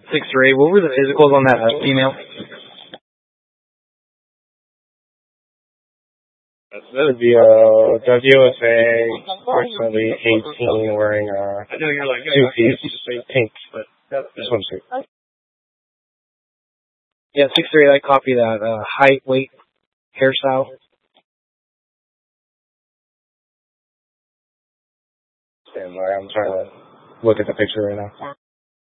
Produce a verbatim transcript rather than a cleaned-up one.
six three. What were the physicals on that uh, female? That would be a W S A, approximately eighteen, wearing a two-piece pink swimsuit. Yeah, six three. I copy that. Uh, height, weight, hairstyle. Stand by. I'm trying to look at the picture right now.